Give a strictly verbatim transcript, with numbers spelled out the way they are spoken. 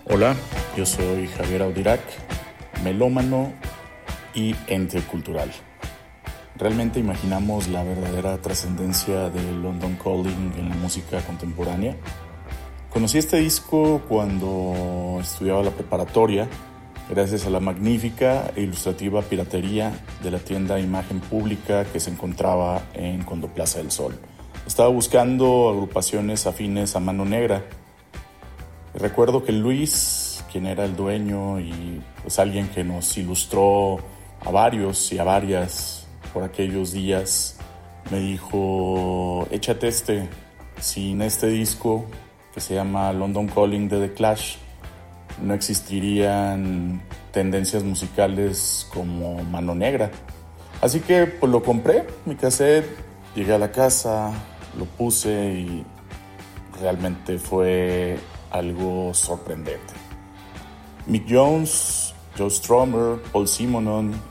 Hola, yo soy Javier Audirac, melómano y ente cultural. ¿Realmente imaginamos la verdadera trascendencia de London Calling en la música contemporánea? Conocí este disco cuando estudiaba la preparatoria, gracias a la magnífica e ilustrativa piratería de la tienda Imagen Pública que se encontraba en Condoplaza del Sol. Estaba buscando agrupaciones afines a Mano Negra. Recuerdo que Luis, quien era el dueño y pues alguien que nos ilustró a varios y a varias por aquellos días, me dijo: échate este, sin este disco que se llama London Calling de The Clash, no existirían tendencias musicales como Mano Negra. Así que pues lo compré, mi cassette, llegué a la casa, lo puse y realmente fue algo sorprendente. Mick Jones, Joe Strummer, Paul Simonon